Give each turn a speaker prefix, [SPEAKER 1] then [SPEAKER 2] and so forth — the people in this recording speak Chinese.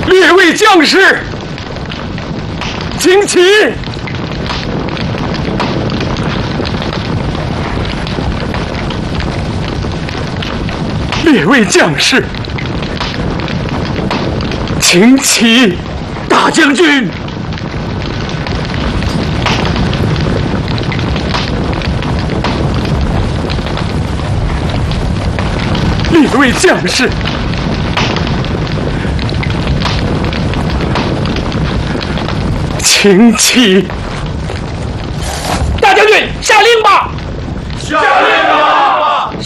[SPEAKER 1] 列位将士，请起！列位将士，请起！大将军，列位将士，请起！大将军，下令吧！下令！